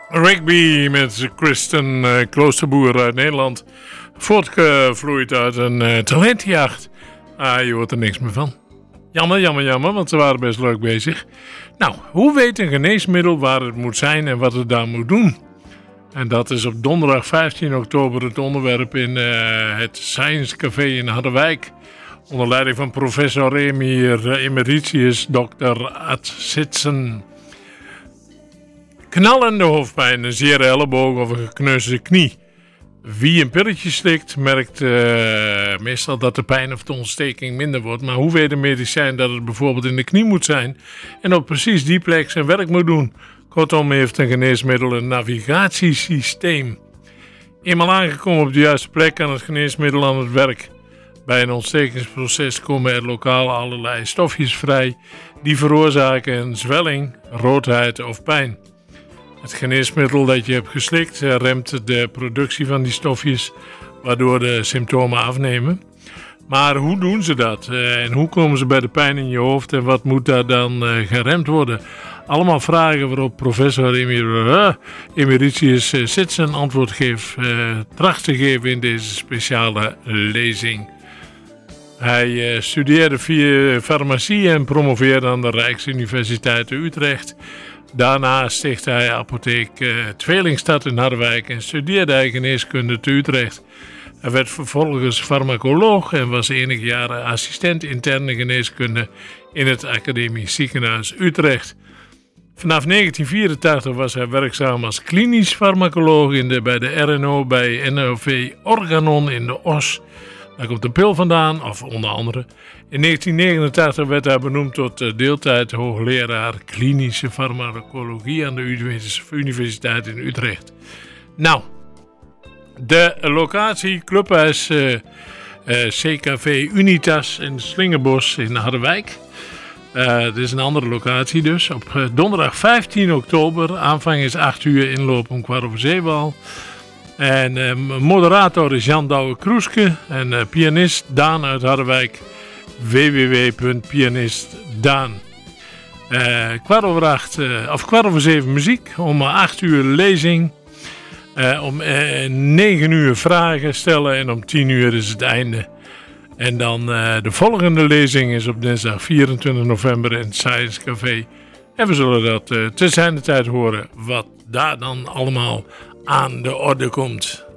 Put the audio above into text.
Rigby met Kristen Kloosterboer uit Nederland. Voortgevloeid uit een talentjacht. Je hoort er niks meer van. Jammer, want ze waren best leuk bezig. Nou, hoe weet een geneesmiddel waar het moet zijn en wat het daar moet doen? En dat is op donderdag 15 oktober het onderwerp in het Science Café in Harderwijk. Onder leiding van professor emeritus Dr. Ad Sitsen. Knallende hoofdpijn, een zere elleboog of een gekneusde knie. Wie een pilletje slikt, merkt meestal dat de pijn of de ontsteking minder wordt. Maar hoe weet een medicijn dat het bijvoorbeeld in de knie moet zijn en op precies die plek zijn werk moet doen? Kortom heeft een geneesmiddel een navigatiesysteem. Eenmaal aangekomen op de juiste plek kan het geneesmiddel aan het werk. Bij een ontstekingsproces komen er lokaal allerlei stofjes vrij die veroorzaken een zwelling, roodheid of pijn. Het geneesmiddel dat je hebt geslikt remt de productie van die stofjes, waardoor de symptomen afnemen. Maar hoe doen ze dat? En hoe komen ze bij de pijn in je hoofd en wat moet daar dan geremd worden? Allemaal vragen waarop professor emeritus Sitsen antwoord tracht te geven in deze speciale lezing. Hij studeerde farmacie en promoveerde aan de Rijksuniversiteit Utrecht. Daarna stichtte hij apotheek Tweelingstad in Harderwijk en studeerde hij geneeskunde te Utrecht. Hij werd vervolgens farmacoloog en was enige jaren assistent interne geneeskunde in het Academisch Ziekenhuis Utrecht. Vanaf 1984 was hij werkzaam als klinisch farmacoloog bij de RNO bij NOV Organon in de Os. Daar komt de pil vandaan, of onder andere. In 1989 werd hij benoemd tot deeltijd hoogleraar klinische farmacologie aan de Universiteit in Utrecht. Nou, de locatie Clubhuis CKV Unitas in Slingerbos in Harderwijk. Dit is een andere locatie dus. Op donderdag 15 oktober, aanvang is 8 uur, inloop om 6:15 al. En moderator is Jan Douwe-Kroeske en pianist Daan uit Harderwijk. www.pianistdaan. 7:15 muziek, om 8 uur lezing. Om 9 uur vragen stellen en om 10 uur is het einde. En dan de volgende lezing is op dinsdag 24 november in het Science Café. En we zullen dat te zijner tijd horen wat daar dan allemaal aan de orde komt.